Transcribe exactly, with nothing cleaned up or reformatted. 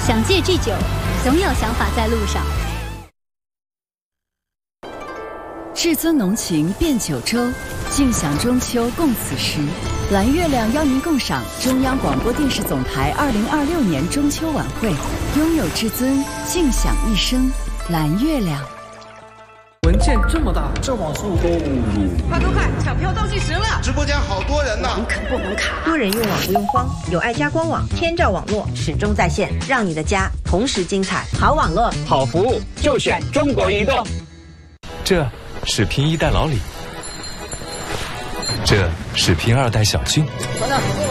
想戒忌酒，总有想法在路上。 至尊浓情变九州，尽享中秋共此时。蓝月亮邀您共赏中央广播电视总台二零二六年中秋晚会，拥有至尊，尽享一生。蓝月亮。 文件这么大， 这网速都误入。 快快快，抢票倒计时了！ 直播间好多人呢， 网可不能卡。 多人用网不用慌，有爱家官网，天照网络始终在线，让你的家同时精彩。好网络， 好服务，就选中国移动。 这是拼一代老李，这是拼二代小俊。 等等。